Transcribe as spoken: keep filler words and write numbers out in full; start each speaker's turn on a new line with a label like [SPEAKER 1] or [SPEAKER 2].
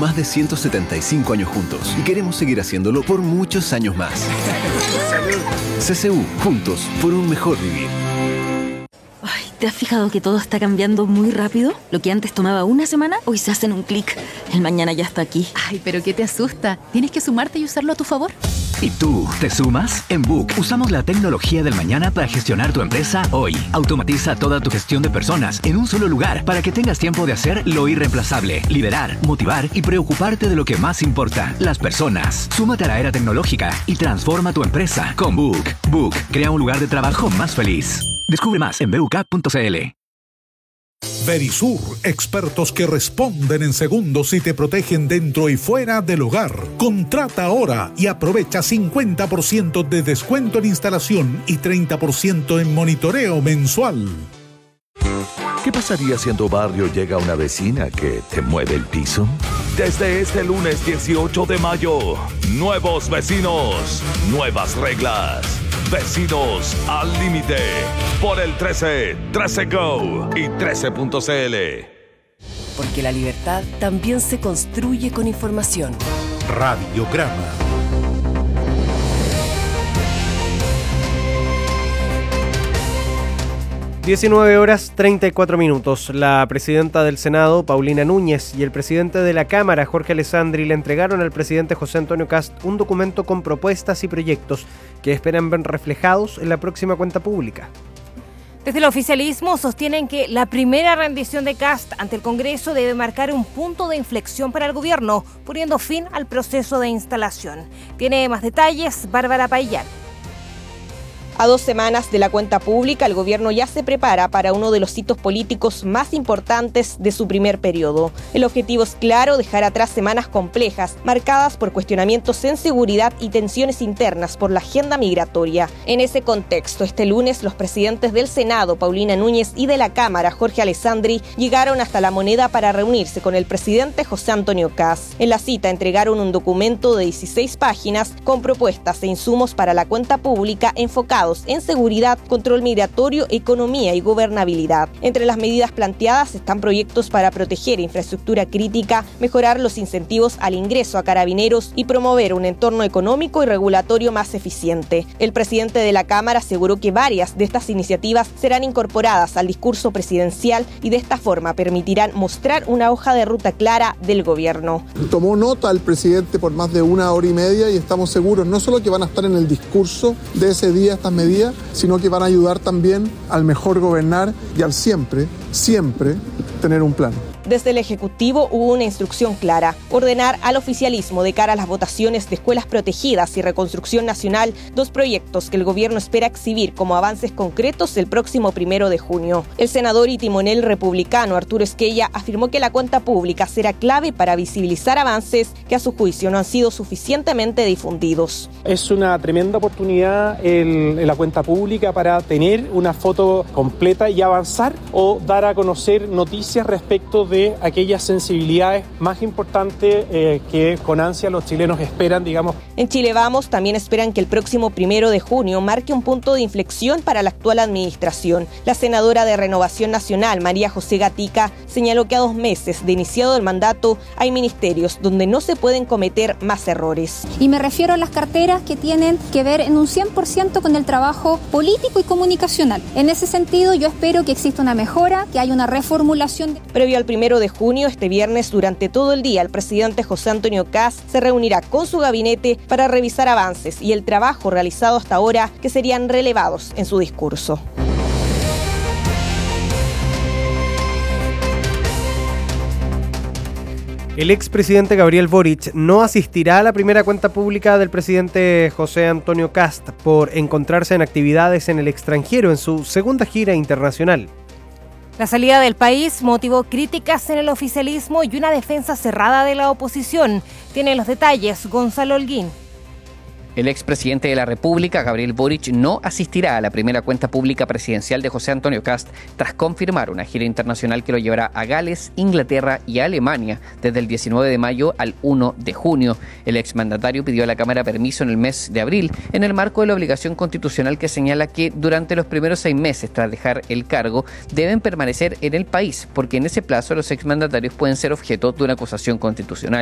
[SPEAKER 1] más de ciento setenta y cinco años juntos y queremos seguir haciéndolo por muchos años más. C C U, juntos por un mejor vivir.
[SPEAKER 2] Ay, ¿te has fijado que todo está cambiando muy rápido? Lo que antes tomaba una semana, hoy se hace en un clic. El mañana ya está aquí.
[SPEAKER 3] Ay, pero ¿qué te asusta? Tienes que sumarte y usarlo a tu favor.
[SPEAKER 4] ¿Y tú, te sumas? En Book usamos la tecnología del mañana para gestionar tu empresa hoy. Automatiza toda tu gestión de personas en un solo lugar para que tengas tiempo de hacer lo irreemplazable, liderar, motivar y preocuparte de lo que más importa, las personas. Súmate a la era tecnológica y transforma tu empresa con Book. Book crea un lugar de trabajo más feliz. Descubre más en buca punto c l.
[SPEAKER 5] Verisur, expertos que responden en segundos y te protegen dentro y fuera del hogar. Contrata ahora y aprovecha cincuenta por ciento de descuento en instalación y treinta por ciento en monitoreo mensual.
[SPEAKER 6] ¿Qué pasaría si en tu barrio llega una vecina que te mueve el piso? Desde este lunes dieciocho de mayo, nuevos vecinos, nuevas reglas. Vecinos al límite por el trece, trece Go y trece punto c l.
[SPEAKER 7] Porque la libertad también se construye con información.
[SPEAKER 5] Radiograma.
[SPEAKER 8] diecinueve horas treinta y cuatro minutos. La presidenta del Senado, Paulina Núñez, y el presidente de la Cámara, Jorge Alessandri, le entregaron al presidente José Antonio Kast un documento con propuestas y proyectos que esperan ver reflejados en la próxima cuenta pública.
[SPEAKER 9] Desde el oficialismo sostienen que la primera rendición de Kast ante el Congreso debe marcar un punto de inflexión para el gobierno, poniendo fin al proceso de instalación. Tiene más detalles Bárbara Paillán.
[SPEAKER 10] A dos semanas de la cuenta pública, el gobierno ya se prepara para uno de los hitos políticos más importantes de su primer periodo. El objetivo es claro, dejar atrás semanas complejas, marcadas por cuestionamientos en seguridad y tensiones internas por la agenda migratoria. En ese contexto, este lunes, los presidentes del Senado, Paulina Núñez, y de la Cámara, Jorge Alessandri, llegaron hasta La Moneda para reunirse con el presidente José Antonio Kast. En la cita entregaron un documento de dieciséis páginas con propuestas e insumos para la cuenta pública enfocados en seguridad, control migratorio, economía y gobernabilidad. Entre las medidas planteadas están proyectos para proteger infraestructura crítica, mejorar los incentivos al ingreso a carabineros y promover un entorno económico y regulatorio más eficiente. El presidente de la Cámara aseguró que varias de estas iniciativas serán incorporadas al discurso presidencial y de esta forma permitirán mostrar una hoja de ruta clara del gobierno.
[SPEAKER 11] Tomó nota el presidente por más de una hora y media y estamos seguros no solo que van a estar en el discurso de ese día estas medidas, sino que van a ayudar también al mejor gobernar y al siempre, siempre tener un plan.
[SPEAKER 10] Desde el Ejecutivo hubo una instrucción clara: ordenar al oficialismo de cara a las votaciones de escuelas protegidas y reconstrucción nacional, dos proyectos que el gobierno espera exhibir como avances concretos el próximo primero de junio. El senador y timonel republicano Arturo Esquella afirmó que la cuenta pública será clave para visibilizar avances que a su juicio no han sido suficientemente difundidos.
[SPEAKER 12] Es una tremenda oportunidad el, en la cuenta pública para tener una foto completa y avanzar o dar a conocer noticias respecto de de aquellas sensibilidades más importantes eh, que con ansia los chilenos esperan, digamos.
[SPEAKER 10] En Chile Vamos también esperan que el próximo primero de junio marque un punto de inflexión para la actual administración. La senadora de Renovación Nacional, María José Gatica, señaló que a dos meses de iniciado el mandato hay ministerios donde no se pueden cometer más errores.
[SPEAKER 13] Y me refiero a las carteras que tienen que ver en un cien por ciento con el trabajo político y comunicacional. En ese sentido, yo espero que exista una mejora, que haya una reformulación.
[SPEAKER 10] Previo al primero de junio, este viernes, durante todo el día, el presidente José Antonio Kast se reunirá con su gabinete para revisar avances y el trabajo realizado hasta ahora que serían relevados en su discurso.
[SPEAKER 8] El expresidente Gabriel Boric no asistirá a la primera cuenta pública del presidente José Antonio Kast por encontrarse en actividades en el extranjero en su segunda gira internacional.
[SPEAKER 9] La salida del país motivó críticas en el oficialismo y una defensa cerrada de la oposición. Tiene los detalles Gonzalo Holguín.
[SPEAKER 14] El expresidente de la República, Gabriel Boric, no asistirá a la primera cuenta pública presidencial de José Antonio Kast tras confirmar una gira internacional que lo llevará a Gales, Inglaterra y Alemania desde el diecinueve de mayo al uno de junio. El exmandatario pidió a la Cámara permiso en el mes de abril en el marco de la obligación constitucional que señala que durante los primeros seis meses tras dejar el cargo deben permanecer en el país, porque en ese plazo los exmandatarios pueden ser objeto de una acusación constitucional.